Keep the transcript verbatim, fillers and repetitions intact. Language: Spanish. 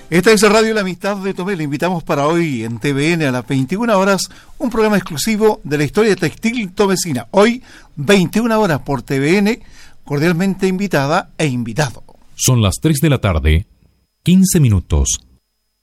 Esta es Radio La Amistad de Tomé. Le invitamos para hoy en T V N a las veintiuna horas un programa exclusivo de la historia textil tomecina. Hoy, veintiuna horas por T V N, cordialmente invitada e invitado. Son las tres de la tarde, quince minutos.